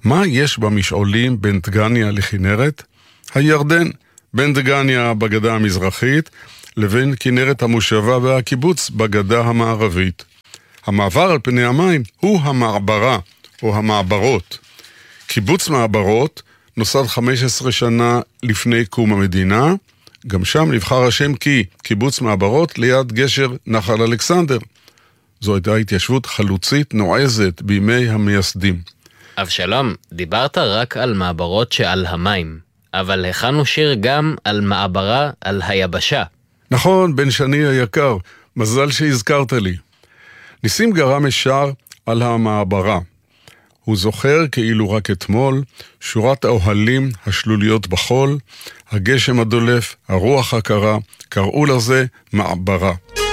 מה יש במשעולים בין דגניה לכנרת? הירדן, בין דגניה בגדה המזרחית לבין כנרת המושבה והקיבוץ בגדה המערבית. המעבר על פני המים הוא המעברה או המעברות. קיבוץ מעברות נוסד 15 שנה לפני קום המדינה, גם שם נבחר השם קיבוץ מעברות ליד גשר נחל אלכסנדר. זו הייתה התיישבות חלוצית נועזת בימי המייסדים. אבשלום, דיברת רק על מעברות שעל המים, אבל הכנו שיר גם על מעברה על היבשה. נכון, בן שני היקר, מזל שהזכרת לי. ניסים גרם שר על המעברה. הוא זוכר כאילו רק אתמול שורת האוהלים השלוליות בחול, הגשם הדולף, הרוח הקרה, קראו לזה מעברה.